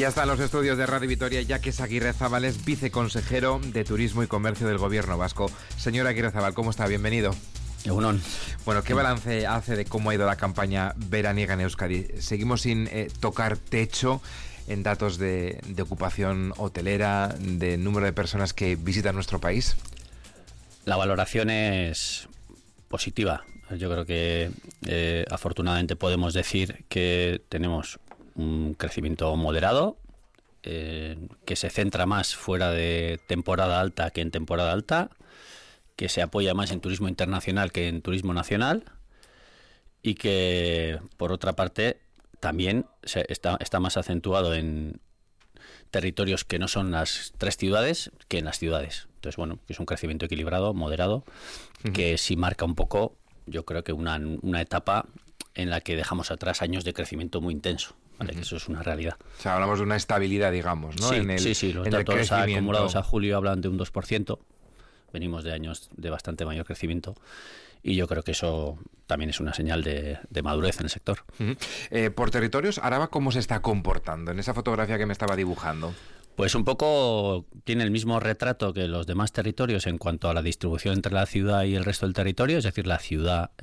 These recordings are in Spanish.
Ya está en los estudios de Radio Vitoria Jacques Aguirrezabal, es viceconsejero de Turismo y Comercio del Gobierno Vasco. Señor Aguirrezabal, ¿cómo está? Bienvenido. Egunon. Bueno, ¿qué balance hace de cómo ha ido la campaña veraniega en Euskadi? Seguimos sin tocar techo en datos de ocupación hotelera, de número de personas que visitan nuestro país. La valoración es positiva. Yo creo que afortunadamente podemos decir que tenemos un crecimiento moderado, que se centra más fuera de temporada alta que en temporada alta, que se apoya más en turismo internacional que en turismo nacional y que, por otra parte, también está más acentuado en territorios que no son las 3 ciudades que en las ciudades. Entonces, bueno, que es un crecimiento equilibrado, moderado, que sí marca un poco, yo creo que una etapa en la que dejamos atrás años de crecimiento muy intenso. ¿Vale? Que eso es una realidad. O sea, hablamos de una estabilidad, digamos, ¿no? Sí, los datos acumulados a julio hablan de un 2%. Venimos de años de bastante mayor crecimiento y yo creo que eso también es una señal de madurez en el sector. Por territorios, Araba, ¿cómo se está comportando en esa fotografía que me estaba dibujando? Pues un poco tiene el mismo retrato que los demás territorios en cuanto a la distribución entre la ciudad y el resto del territorio, es decir, la ciudad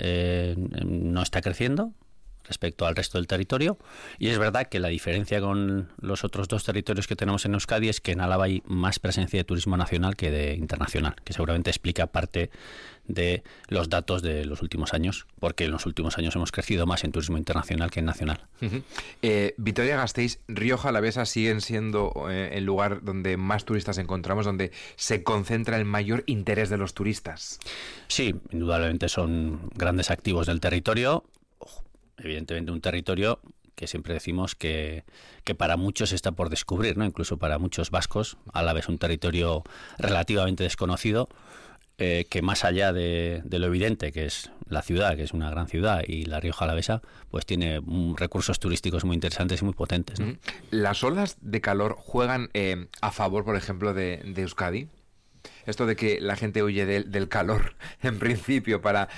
no está creciendo respecto al resto del territorio, y es verdad que la diferencia con los otros 2 territorios que tenemos en Euskadi es que en Álava hay más presencia de turismo nacional que de internacional, que seguramente explica parte de los datos de los últimos años, porque en los últimos años hemos crecido más en turismo internacional que en nacional. Vitoria-Gasteiz, Rioja Alavesa siguen siendo el lugar donde más turistas encontramos, donde se concentra el mayor interés de los turistas. Sí, indudablemente son grandes activos del territorio. Evidentemente un territorio que siempre decimos que para muchos está por descubrir, ¿no? Incluso para muchos vascos, Álava es un territorio relativamente desconocido, que más allá de lo evidente que es la ciudad, que es una gran ciudad, y la Rioja Alavesa, pues tiene recursos turísticos muy interesantes y muy potentes, ¿no? ¿Las olas de calor juegan a favor, por ejemplo, de Euskadi? Esto de que la gente huye del calor, en principio, para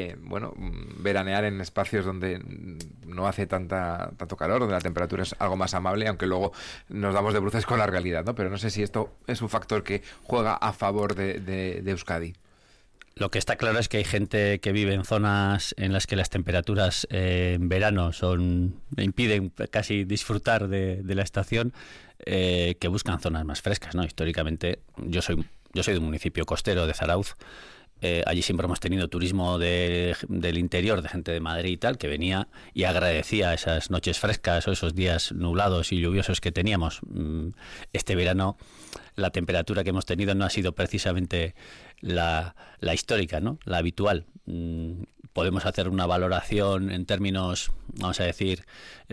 veranear en espacios donde no hace tanto calor, donde la temperatura es algo más amable, aunque luego nos damos de bruces con la realidad, ¿no? Pero no sé si esto es un factor que juega a favor de Euskadi. Lo que está claro es que hay gente que vive en zonas en las que las temperaturas en verano impiden casi disfrutar de la estación, que buscan zonas más frescas, ¿no? Históricamente, yo soy de un municipio costero, de Zarauz. Allí siempre hemos tenido turismo del interior, de gente de Madrid y tal, que venía y agradecía esas noches frescas o esos días nublados y lluviosos que teníamos. Este verano la temperatura que hemos tenido no ha sido precisamente la histórica, ¿no? La habitual. Podemos hacer una valoración en términos, vamos a decir,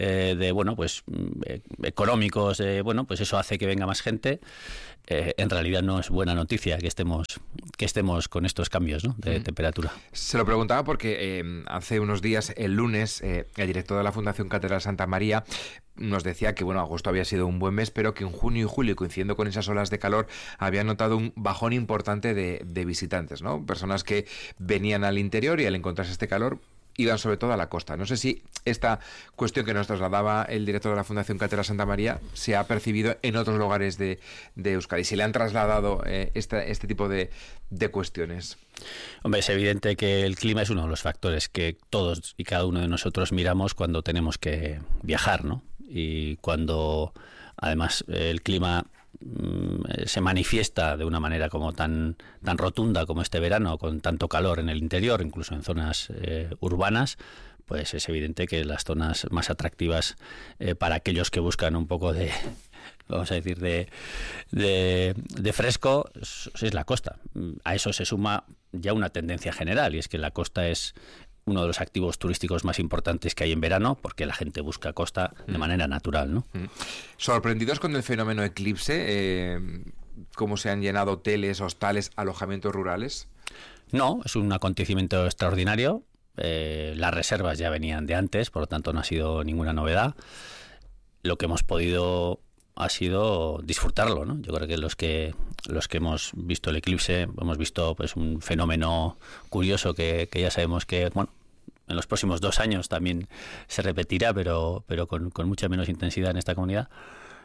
económicos, pues eso hace que venga más gente. En realidad no es buena noticia que estemos con estos cambios, ¿no?, de temperatura. Se lo preguntaba porque hace unos días, el lunes, el director de la Fundación Catedral Santa María nos decía que agosto había sido un buen mes, pero que en junio y julio, coincidiendo con esas olas de calor, había notado un bajón importante de visitantes, ¿no? Personas que venían al interior y al encontrarse este calor iban sobre todo a la costa. No sé si esta cuestión que nos trasladaba el director de la Fundación Catedral Santa María se ha percibido en otros lugares de Euskadi, si le han trasladado este tipo de cuestiones. Hombre, es evidente que el clima es uno de los factores que todos y cada uno de nosotros miramos cuando tenemos que viajar, ¿no? Y cuando además el clima se manifiesta de una manera como tan rotunda como este verano, con tanto calor en el interior, incluso en zonas urbanas, pues es evidente que las zonas más atractivas para aquellos que buscan un poco de, vamos a decir, de fresco, es la costa. A eso se suma ya una tendencia general, y es que la costa es uno de los activos turísticos más importantes que hay en verano, porque la gente busca costa de manera natural, ¿no? ¿Sorprendidos con el fenómeno eclipse? ¿Cómo se han llenado hoteles, hostales, alojamientos rurales? No, es un acontecimiento extraordinario. Las reservas ya venían de antes, por lo tanto no ha sido ninguna novedad. Lo que hemos podido ha sido disfrutarlo, ¿no? Yo creo que los que hemos visto el eclipse hemos visto pues un fenómeno curioso que ya sabemos que, bueno, en los próximos 2 años también se repetirá, pero con mucha menos intensidad en esta comunidad.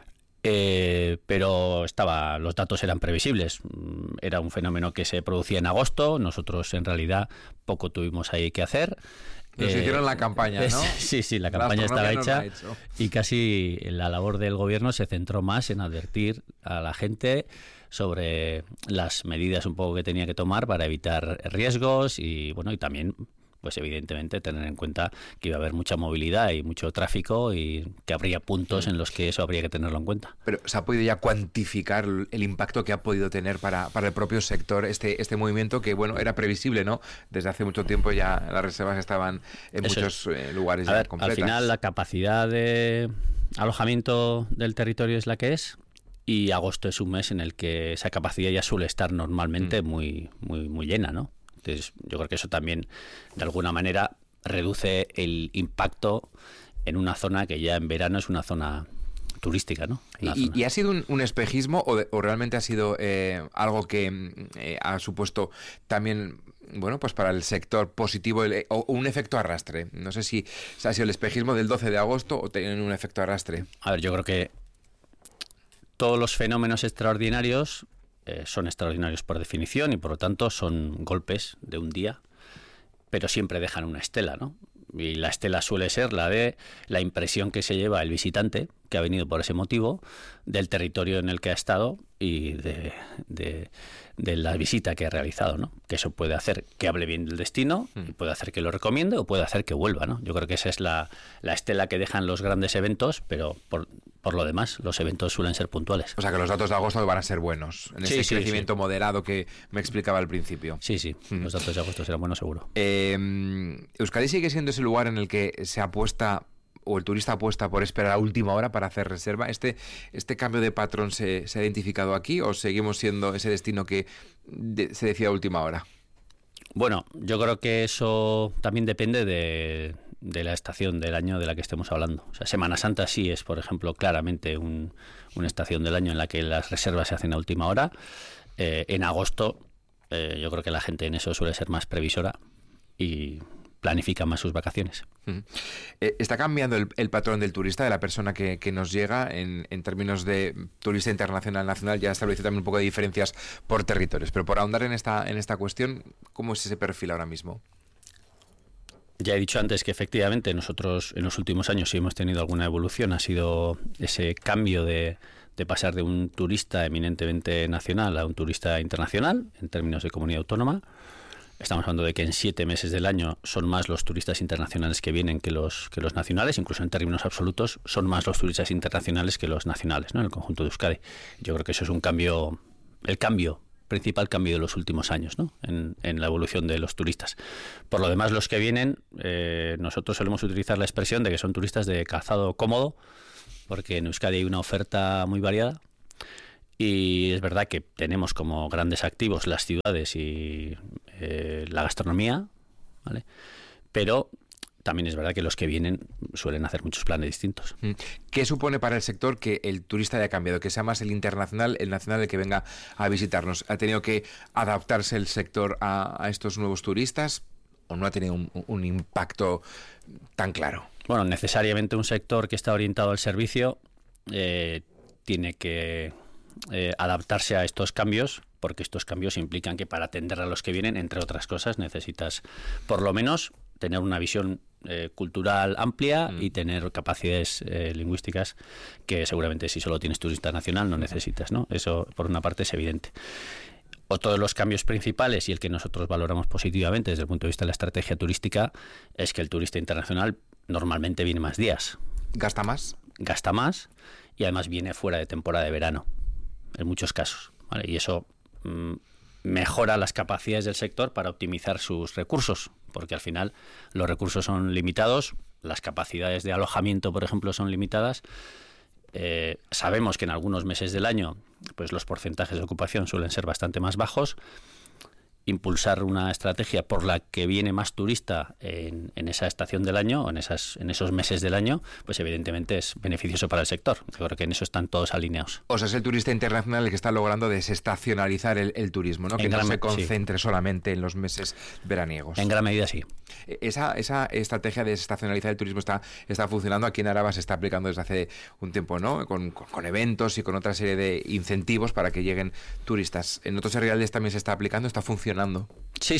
Pero los datos eran previsibles. Era un fenómeno que se producía en agosto. Nosotros en realidad poco tuvimos ahí que hacer. Nos hicieron la campaña, ¿no? Sí, la campaña estaba hecha y casi la labor del gobierno se centró más en advertir a la gente sobre las medidas un poco que tenía que tomar para evitar riesgos y bueno, y también pues evidentemente tener en cuenta que iba a haber mucha movilidad y mucho tráfico y que habría puntos en los que eso habría que tenerlo en cuenta. Pero ¿se ha podido ya cuantificar el impacto que ha podido tener para el propio sector este movimiento que, bueno, era previsible, ¿no? Desde hace mucho tiempo ya las reservas estaban en muchos lugares ya completas. Al final la capacidad de alojamiento del territorio es la que es y agosto es un mes en el que esa capacidad ya suele estar normalmente muy llena, ¿no? Entonces, yo creo que eso también, de alguna manera, reduce el impacto en una zona que ya en verano es una zona turística, ¿no? ¿Y ha sido un espejismo o realmente ha sido algo que ha supuesto también, bueno, pues para el sector positivo o un efecto arrastre? No sé si ha sido el espejismo del 12 de agosto o tiene un efecto arrastre. A ver, yo creo que todos los fenómenos extraordinarios son extraordinarios por definición y por lo tanto son golpes de un día, pero siempre dejan una estela, ¿no? Y la estela suele ser la de la impresión que se lleva el visitante, que ha venido por ese motivo, del territorio en el que ha estado y de la visita que ha realizado, ¿no? Que eso puede hacer que hable bien del destino, puede hacer que lo recomiende o puede hacer que vuelva, ¿no? Yo creo que esa es la estela que dejan los grandes eventos, pero por lo demás, los eventos suelen ser puntuales. O sea que los datos de agosto van a ser buenos, en ese crecimiento moderado que me explicaba al principio. Sí, los datos de agosto serán buenos seguro. Euskadi sigue siendo ese lugar en el que se apuesta o el turista apuesta por esperar a última hora para hacer reserva. ¿Este cambio de patrón se ha identificado aquí o seguimos siendo ese destino que se decide a última hora? Bueno, yo creo que eso también depende de la estación del año de la que estemos hablando. O sea, Semana Santa sí es, por ejemplo, claramente una estación del año en la que las reservas se hacen a última hora. En agosto yo creo que la gente en eso suele ser más previsora y planifica más sus vacaciones. ¿Está cambiando el patrón del turista, de la persona que nos llega en términos de turista internacional, nacional? Ya establecido también un poco de diferencias por territorios, pero por ahondar en esta cuestión, ¿cómo es ese perfil ahora mismo? Ya he dicho antes que efectivamente nosotros en los últimos años sí hemos tenido alguna evolución. Ha sido ese cambio de pasar de un turista eminentemente nacional a un turista internacional en términos de comunidad autónoma. Estamos hablando de que en 7 meses del año son más los turistas internacionales que vienen que los nacionales, incluso en términos absolutos son más los turistas internacionales que los nacionales, ¿no? En el conjunto de Euskadi. Yo creo que eso es un cambio, principal cambio de los últimos años, ¿no? En la evolución de los turistas. Por lo demás, los que vienen, nosotros solemos utilizar la expresión de que son turistas de calzado cómodo, porque en Euskadi hay una oferta muy variada. Y es verdad que tenemos como grandes activos las ciudades y la gastronomía, ¿vale? Pero también es verdad que los que vienen suelen hacer muchos planes distintos. ¿Qué supone para el sector que el turista haya cambiado? Que sea más el internacional, el nacional el que venga a visitarnos. ¿Ha tenido que adaptarse el sector a estos nuevos turistas o no ha tenido un impacto tan claro? Bueno, necesariamente un sector que está orientado al servicio tiene que adaptarse a estos cambios, porque estos cambios implican que para atender a los que vienen, entre otras cosas, necesitas por lo menos tener una visión cultural amplia y tener capacidades lingüísticas que seguramente si solo tienes turista nacional no necesitas, ¿no? Eso por una parte es evidente. Otro de los cambios principales y el que nosotros valoramos positivamente desde el punto de vista de la estrategia turística es que el turista internacional normalmente viene más días. ¿Gasta más? Gasta más y además viene fuera de temporada de verano, en muchos casos, ¿vale? Y eso mejora las capacidades del sector para optimizar sus recursos, porque al final los recursos son limitados, las capacidades de alojamiento, por ejemplo, son limitadas. Sabemos que en algunos meses del año pues los porcentajes de ocupación suelen ser bastante más bajos impulsar una estrategia por la que viene más turista en esa estación del año, o en esos meses del año, pues evidentemente es beneficioso para el sector. Yo creo que en eso están todos alineados. O sea, es el turista internacional el que está logrando desestacionalizar el turismo, ¿no? Que no se concentre solamente en los meses veraniegos. En gran medida sí. Esa estrategia de desestacionalizar el turismo está funcionando. Aquí en Araba se está aplicando desde hace un tiempo, ¿no? Con eventos y con otra serie de incentivos para que lleguen turistas. En otros herrialdes también se está aplicando, está funcionando. Sí.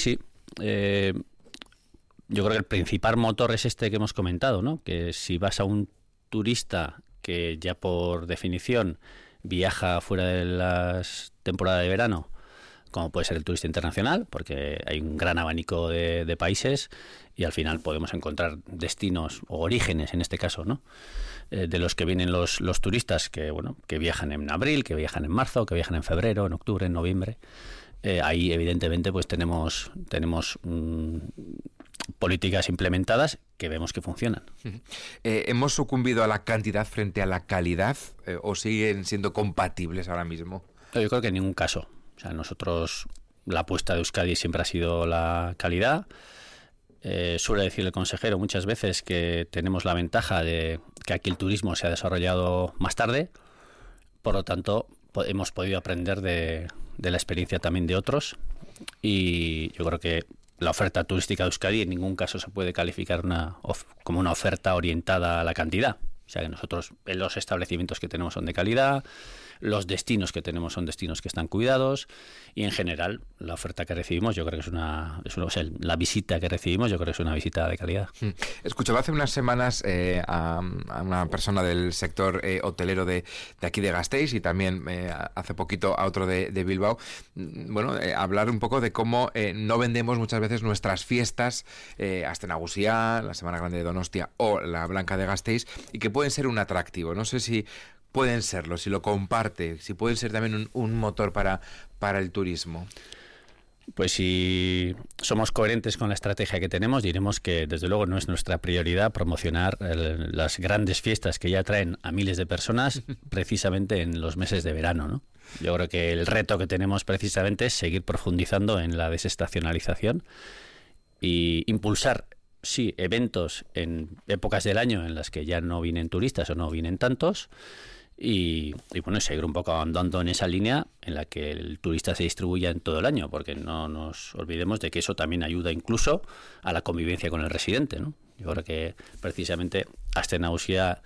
Yo creo que el principal motor es este que hemos comentado, ¿no? Que si vas a un turista que ya por definición viaja fuera de las temporadas de verano, como puede ser el turista internacional, porque hay un gran abanico de países y al final podemos encontrar destinos o orígenes, en este caso, ¿no? De los que vienen los turistas que viajan en abril, que viajan en marzo, que viajan en febrero, en octubre, en noviembre. Ahí evidentemente pues tenemos políticas implementadas que vemos que funcionan. ¿Hemos sucumbido a la cantidad frente a la calidad o siguen siendo compatibles ahora mismo? Yo creo que en ningún caso. O sea, nosotros, la apuesta de Euskadi siempre ha sido la calidad. Suele decir el consejero muchas veces que tenemos la ventaja de que aquí el turismo se ha desarrollado más tarde, por lo tanto hemos podido aprender de la experiencia también de otros, y yo creo que la oferta turística de Euskadi en ningún caso se puede calificar como una oferta orientada a la cantidad. O sea, que nosotros, los establecimientos que tenemos son de calidad, los destinos que tenemos son destinos que están cuidados, y en general la oferta que recibimos, yo creo que o sea, la visita que recibimos, yo creo que es una visita de calidad. Escuchaba hace unas semanas a una persona del sector hotelero de aquí de Gasteiz, y también hace poquito a otro de Bilbao, hablar un poco de cómo no vendemos muchas veces nuestras fiestas, Aste Nagusia, la Semana Grande de Donostia o la Blanca de Gasteiz, y que pueden ser un atractivo. No sé si pueden serlo, si lo comparte, si pueden ser también un motor para el turismo. Pues si somos coherentes con la estrategia que tenemos, diremos que desde luego no es nuestra prioridad promocionar las grandes fiestas que ya atraen a miles de personas precisamente en los meses de verano, ¿no? Yo creo que el reto que tenemos precisamente es seguir profundizando en la desestacionalización y impulsar, sí, eventos en épocas del año en las que ya no vienen turistas o no vienen tantos, y seguir un poco andando en esa línea en la que el turista se distribuya en todo el año, porque no nos olvidemos de que eso también ayuda incluso a la convivencia con el residente, ¿no? Yo creo que precisamente Aste Nagusia,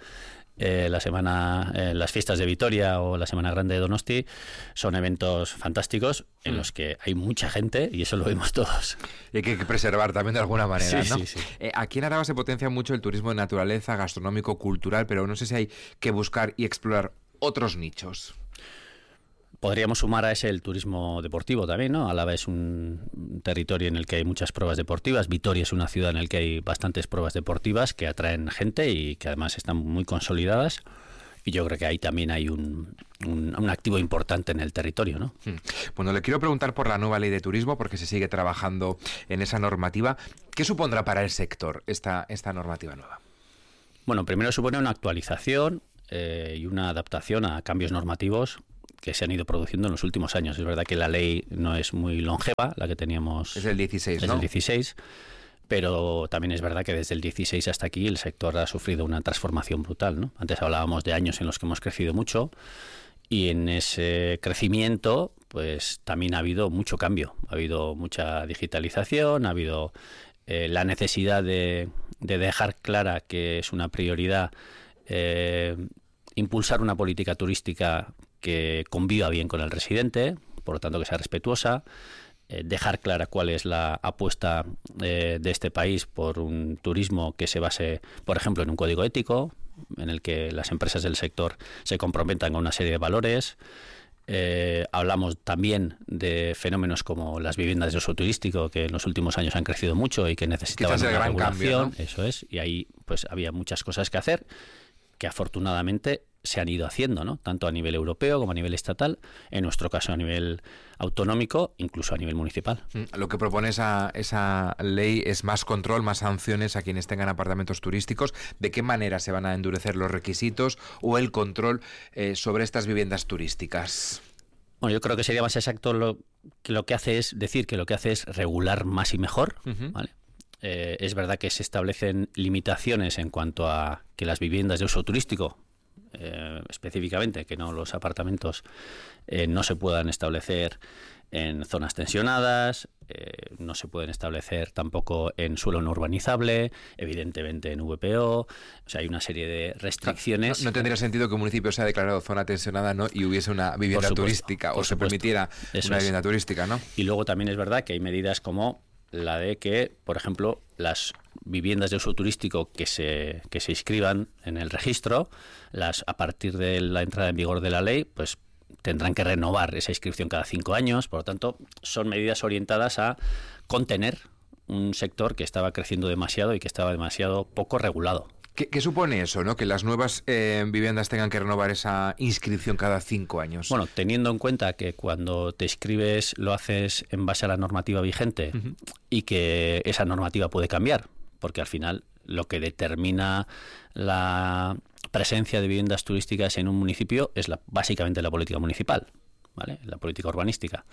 las fiestas de Vitoria o la Semana Grande de Donosti son eventos fantásticos en los que hay mucha gente, y eso lo vemos todos. Y hay que preservar también de alguna manera, sí, ¿no? Sí. Aquí en Araba se potencia mucho el turismo de naturaleza, gastronómico, cultural, pero no sé si hay que buscar y explorar otros nichos. Podríamos sumar a ese el turismo deportivo también, ¿no? Álava es un territorio en el que hay muchas pruebas deportivas. Vitoria es una ciudad en la que hay bastantes pruebas deportivas que atraen gente y que además están muy consolidadas. Y yo creo que ahí también hay un activo importante en el territorio, ¿no? Bueno, le quiero preguntar por la nueva ley de turismo, porque se sigue trabajando en esa normativa. ¿Qué supondrá para el sector esta normativa nueva? Bueno, primero supone una actualización y una adaptación a cambios normativos que se han ido produciendo en los últimos años. Es verdad que la ley no es muy longeva, la que teníamos... Es el 16, ¿no? Es el 16, pero también es verdad que desde el 16 hasta aquí el sector ha sufrido una transformación brutal, ¿no? Antes hablábamos de años en los que hemos crecido mucho, y en ese crecimiento pues también ha habido mucho cambio. Ha habido mucha digitalización, ha habido la necesidad de dejar clara que es una prioridad impulsar una política turística que conviva bien con el residente, por lo tanto que sea respetuosa, dejar clara cuál es la apuesta de este país por un turismo que se base, por ejemplo, en un código ético, en el que las empresas del sector se comprometan con una serie de valores. Hablamos también de fenómenos como las viviendas de uso turístico, que en los últimos años han crecido mucho y que necesitaban una gran regulación. Cambio, ¿no? Eso es, y ahí pues había muchas cosas que hacer, que afortunadamente se han ido haciendo, ¿no? Tanto a nivel europeo como a nivel estatal, en nuestro caso a nivel autonómico, incluso a nivel municipal. Lo que propone esa ley es más control, más sanciones a quienes tengan apartamentos turísticos. ¿De qué manera se van a endurecer los requisitos o el control sobre estas viviendas turísticas? Bueno, yo creo que sería más exacto lo que hace es decir que lo que hace es regular más y mejor, ¿vale? Es verdad que se establecen limitaciones en cuanto a que las viviendas de uso turístico, específicamente, que no los apartamentos, no se puedan establecer en zonas tensionadas, no se pueden establecer tampoco en suelo no urbanizable, evidentemente en VPO, o sea, hay una serie de restricciones. No tendría sentido que un municipio sea declarado zona tensionada, ¿no?, y hubiese una vivienda turística, o se permitiera una vivienda turística, ¿no? Y luego también es verdad que hay medidas como la de que, por ejemplo, las viviendas de uso turístico que se inscriban en el registro, a partir de la entrada en vigor de la ley, pues tendrán que renovar esa inscripción cada 5 años. Por lo tanto, son medidas orientadas a contener un sector que estaba creciendo demasiado y que estaba demasiado poco regulado. ¿Qué supone eso, ¿no?, que las nuevas viviendas tengan que renovar esa inscripción cada 5 años? Bueno, teniendo en cuenta que cuando te inscribes lo haces en base a la normativa vigente y que esa normativa puede cambiar, porque al final lo que determina la presencia de viviendas turísticas en un municipio es básicamente la política municipal, ¿vale?, la política urbanística.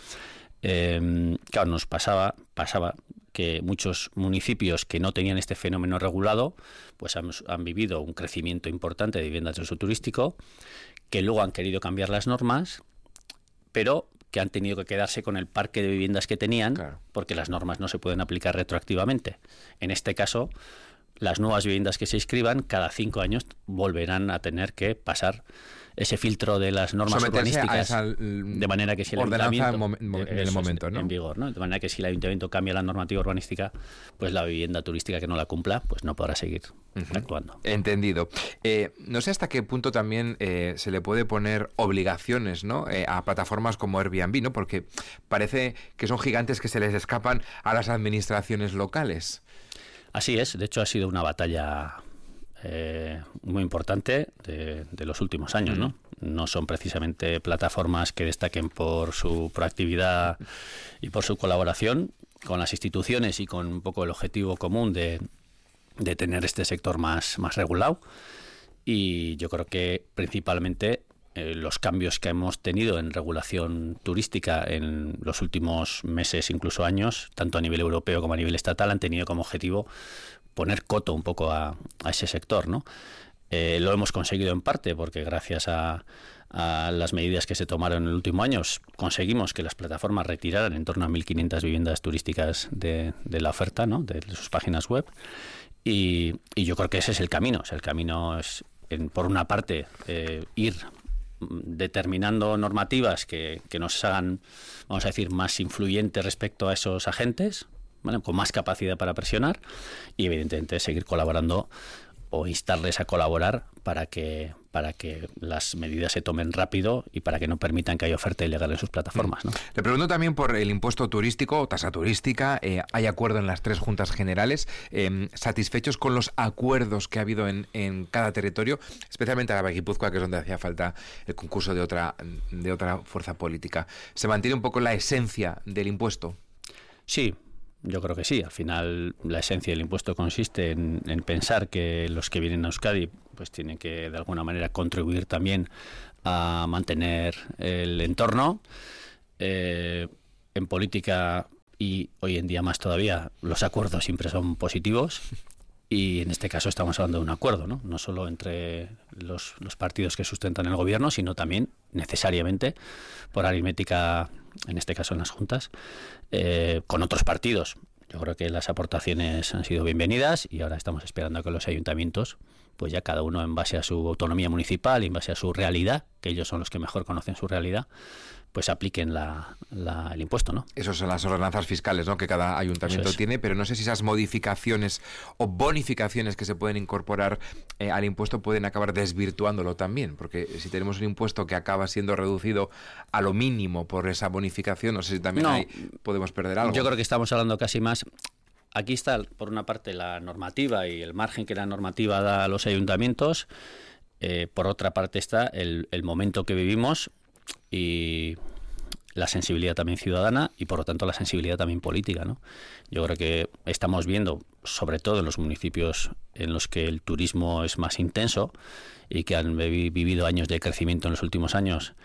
Claro, nos pasaba que muchos municipios que no tenían este fenómeno regulado, pues han vivido un crecimiento importante de viviendas de uso turístico, que luego han querido cambiar las normas, pero que han tenido que quedarse con el parque de viviendas que tenían, claro, porque las normas no se pueden aplicar retroactivamente. En este caso, las nuevas viviendas que se inscriban cada 5 años volverán a tener que pasar ese filtro de las normas urbanísticas, de manera que si el ayuntamiento en el momento, ¿no?, en vigor, ¿no?, de manera que si el ayuntamiento cambia la normativa urbanística, pues la vivienda turística que no la cumpla, pues no podrá seguir actuando. Entendido. No sé hasta qué punto también se le puede poner obligaciones, ¿no?, a plataformas como Airbnb, ¿no?, porque parece que son gigantes que se les escapan a las administraciones locales. Así es, de hecho ha sido una batalla muy importante de los últimos años, ¿no? No son precisamente plataformas que destaquen por su proactividad y por su colaboración con las instituciones y con un poco el objetivo común de tener este sector más regulado. Y yo creo que principalmente los cambios que hemos tenido en regulación turística en los últimos meses, incluso años, tanto a nivel europeo como a nivel estatal, han tenido como objetivo poner coto un poco a ese sector, ¿no? Lo hemos conseguido en parte porque gracias a las medidas que se tomaron en el último año conseguimos que las plataformas retiraran en torno a 1.500 viviendas turísticas de la oferta, ¿no?, de sus páginas web, y yo creo que ese es el camino. O sea, el camino es, por una parte, ir determinando normativas que nos hagan, vamos a decir, más influyentes respecto a esos agentes, ¿vale?, con más capacidad para presionar, y evidentemente seguir colaborando o instarles a colaborar para que las medidas se tomen rápido y para que no permitan que haya oferta ilegal en sus plataformas, ¿no? Le pregunto también por el impuesto turístico o tasa turística. Hay acuerdo en las 3 juntas generales. ¿Satisfechos con los acuerdos que ha habido en cada territorio? Especialmente Araba y Guipúzcoa, que es donde hacía falta el concurso de otra fuerza política. ¿Se mantiene un poco la esencia del impuesto? Sí. Yo creo que sí. Al final, la esencia del impuesto consiste en pensar que los que vienen a Euskadi pues tienen que, de alguna manera, contribuir también a mantener el entorno. En política, y hoy en día más todavía, los acuerdos siempre son positivos. Y en este caso estamos hablando de un acuerdo, ¿no? No solo entre los partidos que sustentan el gobierno, sino también, necesariamente, por aritmética, en este caso en las juntas, con otros partidos. Yo creo que las aportaciones han sido bienvenidas y ahora estamos esperando a que los ayuntamientos, pues ya cada uno en base a su autonomía municipal y en base a su realidad, que ellos son los que mejor conocen su realidad, pues apliquen el impuesto, ¿no? Esas son las ordenanzas fiscales, ¿no?, que cada ayuntamiento tiene, pero no sé si esas modificaciones o bonificaciones que se pueden incorporar al impuesto pueden acabar desvirtuándolo también, porque si tenemos un impuesto que acaba siendo reducido a lo mínimo por esa bonificación, no sé si también ahí podemos perder algo. Yo creo que estamos hablando casi más. Aquí está, por una parte, la normativa y el margen que la normativa da a los ayuntamientos. Por otra parte está el momento que vivimos y la sensibilidad también ciudadana y, por lo tanto, la sensibilidad también política, ¿no? Yo creo que estamos viendo, sobre todo en los municipios en los que el turismo es más intenso y que han vivido años de crecimiento en los últimos años,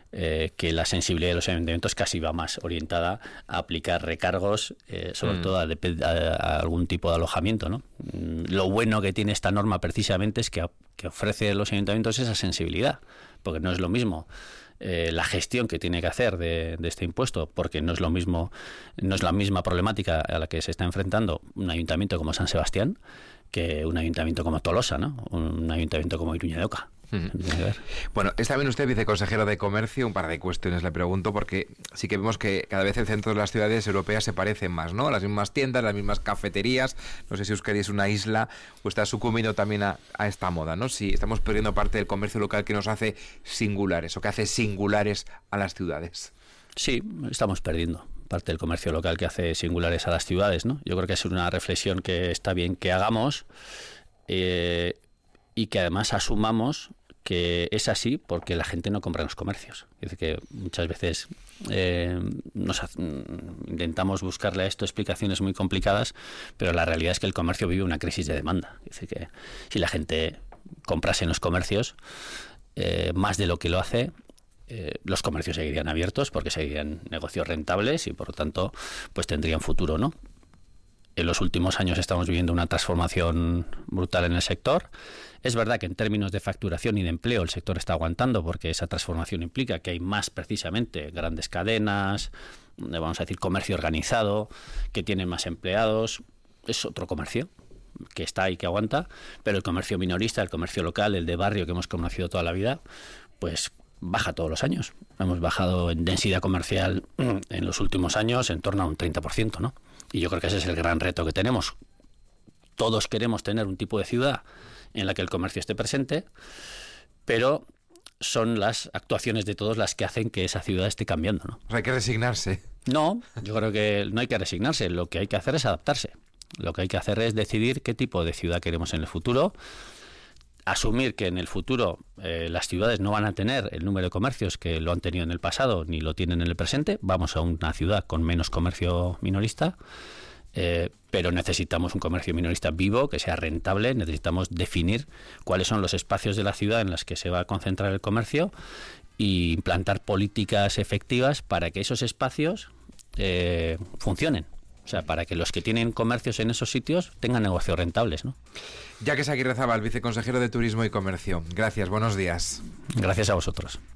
que la sensibilidad de los ayuntamientos casi va más orientada a aplicar recargos, sobre todo a algún tipo de alojamiento, ¿no? Lo bueno que tiene esta norma precisamente es que ofrece a los ayuntamientos esa sensibilidad, porque no es lo mismo la gestión que tiene que hacer de este impuesto, porque no es lo mismo, no es la misma problemática a la que se está enfrentando un ayuntamiento como San Sebastián que un ayuntamiento como Tolosa, ¿no? Un ayuntamiento como Iruña de Oca. Bueno, es también usted viceconsejero de Comercio. Un par de cuestiones le pregunto, porque sí que vemos que cada vez el centro de las ciudades europeas se parecen más, ¿no? Las mismas tiendas, las mismas cafeterías. No sé si Euskadi es una isla o está sucumbiendo también a esta moda, ¿no? Si estamos perdiendo parte del comercio local que nos hace singulares o que hace singulares a las ciudades. Sí, estamos perdiendo parte del comercio local que hace singulares a las ciudades, ¿no? Yo creo que es una reflexión que está bien que hagamos y que además asumamos que es así porque la gente no compra en los comercios. Es decir, que muchas veces intentamos buscarle a esto explicaciones muy complicadas, pero la realidad es que el comercio vive una crisis de demanda. Es decir, que si la gente comprase en los comercios más de lo que lo hace, los comercios seguirían abiertos porque seguirían negocios rentables y por lo tanto pues tendrían futuro, ¿no? En los últimos años estamos viviendo una transformación brutal en el sector. Es verdad que en términos de facturación y de empleo el sector está aguantando porque esa transformación implica que hay más, precisamente, grandes cadenas, vamos a decir comercio organizado, que tienen más empleados. Es otro comercio que está ahí, que aguanta, pero el comercio minorista, el comercio local, el de barrio que hemos conocido toda la vida, pues baja todos los años. Hemos bajado en densidad comercial en los últimos años en torno a un 30%, ¿no? Y yo creo que ese es el gran reto que tenemos. Todos queremos tener un tipo de ciudad en la que el comercio esté presente, pero son las actuaciones de todos las que hacen que esa ciudad esté cambiando, ¿no? O sea, hay que resignarse. No, yo creo que no hay que resignarse. Lo que hay que hacer es adaptarse. Lo que hay que hacer es decidir qué tipo de ciudad queremos en el futuro, asumir que en el futuro las ciudades no van a tener el número de comercios que lo han tenido en el pasado ni lo tienen en el presente. Vamos a una ciudad con menos comercio minorista, pero necesitamos un comercio minorista vivo, que sea rentable. Necesitamos definir cuáles son los espacios de la ciudad en los que se va a concentrar el comercio e implantar políticas efectivas para que esos espacios funcionen. O sea, para que los que tienen comercios en esos sitios tengan negocios rentables, ¿no? Jacques Aguirrezabal, viceconsejero de Turismo y Comercio. Gracias, buenos días. Gracias a vosotros.